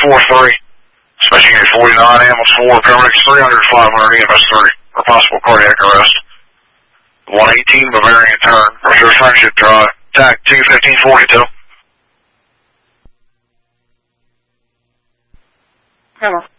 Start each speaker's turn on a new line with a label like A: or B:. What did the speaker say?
A: 4-3. Special Unit 49, ambulance 4, paramedics 300, 500, EMS 3, for possible cardiac arrest. 118 Bavarian turn, Reserve Friendship Drive, TAC 21542.
B: Hello.